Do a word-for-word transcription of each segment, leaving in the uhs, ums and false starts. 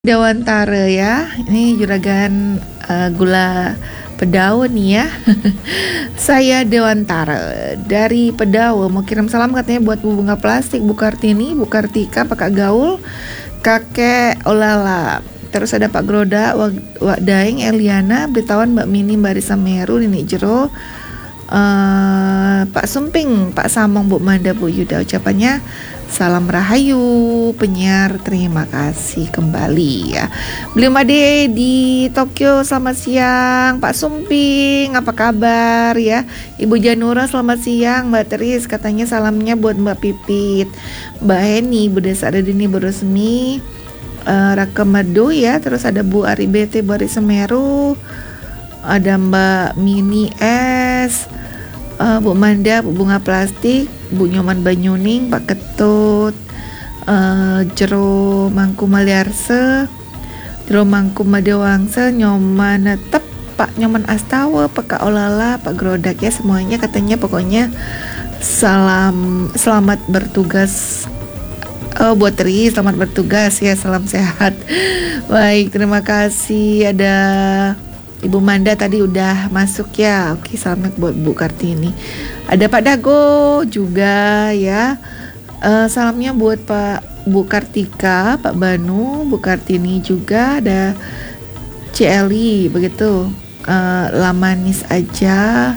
Dewantara ya, ini juragan uh, gula Pedao nih ya. Saya Dewantara dari Pedao mau kirim salam katanya buat Bu Bunga Plastik, Bu Kartini, Bu Kartika, Pak Gaul, Kakek Olala. Terus ada Pak Groda, Wak, Wak Daeng, Eliana, Beritahuan Mbak Mini, Mbak Risa Meru, Nini Jero, uh, Pak Sumping, Pak Samong, Bu Manda, Bu Yuda. Ucapannya salam rahayu penyiar, terima kasih kembali ya. Beliau Made di Tokyo, selamat siang. Pak Sumping, apa kabar ya? Ibu Janura, selamat siang. Mbak Teris katanya salamnya buat Mbak Pipit, Mbak Heni, Bu Desa Adedini, Bu Resmi, uh, Raka Madu ya. Terus ada Bu Ari B T, Bu Ari Semeru, ada Mbak Mini S, uh, Bu Manda, Bu Bunga Plastik, Bu Nyoman Banyuning, Pak Ketut, uh, Jero Mangku Maliarse, Jero Mangku Madewangse, Nyoman Tep, Pak Nyoman Astawa, Pak Kak Olala, Pak Grodak ya, semuanya katanya pokoknya salam selamat bertugas. Oh, buat Tri, selamat bertugas ya, salam sehat. Baik, terima kasih. Ada Ibu Manda tadi udah masuk ya. Oke, salamnya buat Bu Kartini. Ada Pak Dago juga ya. Uh, salamnya buat Pak Bu Kartika, Pak Banu, Bu Kartini juga. Ada Celi begitu. Uh, Lamanis aja.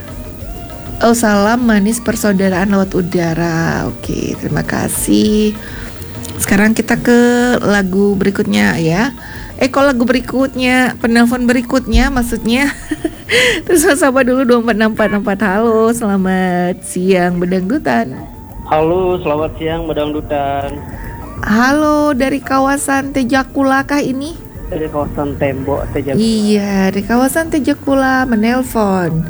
Oh, salam manis persaudaraan lewat udara. Oke, terima kasih. Sekarang kita ke lagu berikutnya ya. Eh, kalau lagu berikutnya, penelpon berikutnya maksudnya. Terus sapa dulu dua empat enam empat empat. Halo, selamat siang Bedangdutan. Halo, selamat siang Bedangdutan. Halo, dari kawasan Tejakula kah ini? Dari kawasan Tembok Tejakula. Iya, dari kawasan Tejakula menelpon.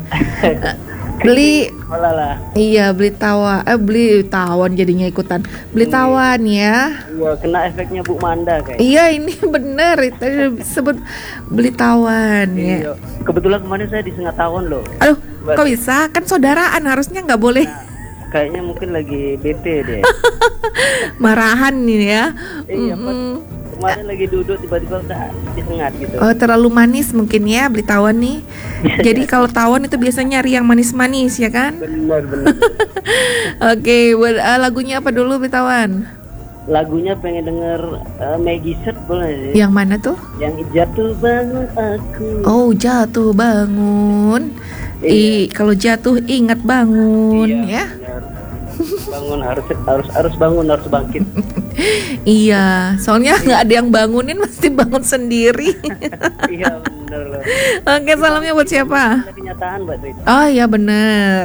Beli lah. Iya, beli tawa eh beli tawon jadinya ikutan. Beli tawan ya. Iya, kena efeknya Bu Manda kayak. Iya, ini bener itu disebut beli tawan ya. Iya. Kebetulan kemarin saya di Sengat Tawon loh. Aduh, kok bisa? Kan saudaraan, harusnya nggak boleh. Nah, kayaknya mungkin lagi bete deh. Marahan nih ya. Iya, mm-hmm. Kemarin lagi duduk tiba-tiba udah disengat gitu. Oh, terlalu manis mungkin ya beli tawon nih. Jadi kalau tawon itu biasanya nyari yang manis-manis ya kan? Benar, benar. Oke, okay, uh, lagunya apa dulu beli tawon? Lagunya pengen denger uh, Maggie Set boleh? Yang mana tuh? Yang jatuh bangun aku. Oh, jatuh bangun. Iya. I, kalau jatuh ingat bangun iya, ya. Benar. Bangun harus harus harus bangun harus bangkit. Iya, soalnya nggak ada yang bangunin, mesti bangun sendiri. Iya, benar loh. Oke, salamnya buat siapa? Kenyataan, Mbak Tri. Oh iya bener.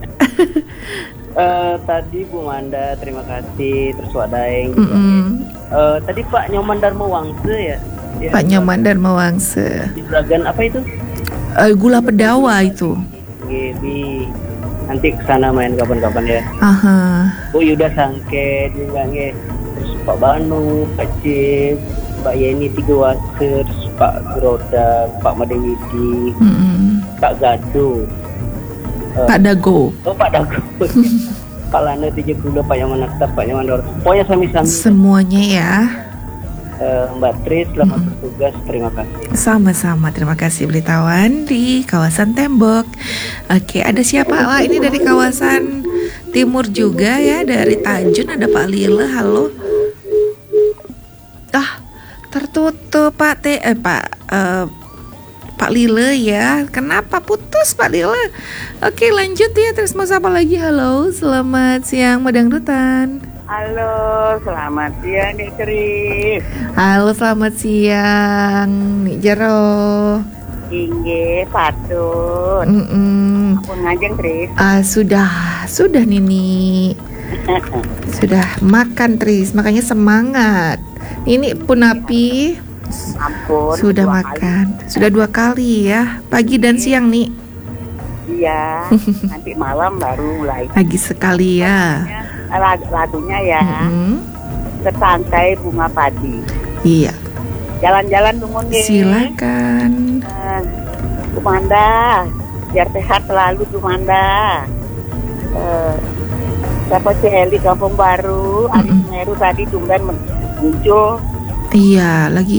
uh, tadi Bu Manda, terima kasih. Terus Wak Daeng. Mm -mm. Uh, tadi Pak Nyoman Dharma Wangse ya. ya Pak Nyoman Dharma Wangse. Di Bragan apa itu? Uh, gula Pedawa itu. Gini. Nanti kesana main kapan-kapan ya. Aha. Bu Yuda Sangke juga nge. Terus Pak Banu, Pak Cip, Mbak Yeni Tiga Waker, Pak Groda, Pak Madewidi, mm-hmm. Pak Gado, uh, Pak Dago. Oh, Pak Dago. Pak Lana Tiga Gula, Pak Yaman Akhtar, Pak Yaman Dor. Pokoknya sami-sami. Semuanya ya. Uh, Mbak Tris, selamat mm-hmm. bertugas, terima kasih. Sama-sama, terima kasih beli tawan di kawasan Tembok. Oke, ada siapa? Wah, ini dari kawasan Timur juga ya, dari Tajun ada Pak Lila. Halo. Ah, tertutup Pak T eh Pak uh, Pak Lila ya. Kenapa putus Pak Lila? Oke, lanjut ya. Terus mau apa lagi? Halo, selamat siang Bedangdutan. Halo, selamat siang Nik Tris. Halo, selamat siang Nik Jero. Inge, patut. Mm-mm. Ampun ngajeng Tris. Ah, sudah, sudah Nini. Sudah makan Tris, makanya semangat. Ini pun api. Ampun. Sudah makan. Kali. Sudah dua kali ya, pagi dan siang nih. Iya. Nanti malam baru mulai. Pagi sekali ya. Lag- lagunya ya. Mm-hmm. Sesantai bunga padi. Iya. Jalan-jalan Dungun nih. Silakan. Uh, Kumanda, biar sehat selalu Kumanda. Uh, Siapa Celi Kampung Baru, Ari Semeru tadi tumben muncul Iya, lagi